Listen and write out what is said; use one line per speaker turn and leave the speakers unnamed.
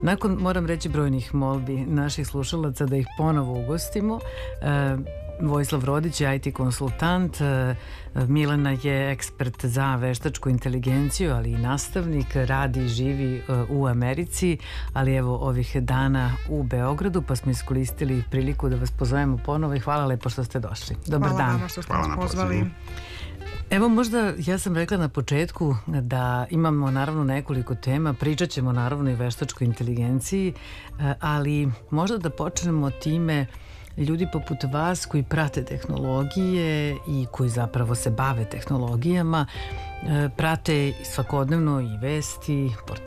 Nakon, moram reći, brojnih molbi naših slušalaca da ih ponovo ugostimo, Vojislav Rodić je IT konsultant, Milena je ekspert za veštačku inteligenciju, ali i nastavnik, radi i živi u Americi, ali evo ovih dana u Beogradu, pa smo iskoristili priliku da vas pozovemo ponovo i hvala lepo što ste došli. Dobar dan.
Hvala vama što ste nas pozvali.
Evo, možda ja sam rekla na početku da imamo naravno nekoliko tema, pričat ćemo naravno i veštačkoj inteligenciji, ali možda da počnemo time, ljudi poput vas koji prate tehnologije i koji zapravo se bave tehnologijama, prate svakodnevno i vesti, portale,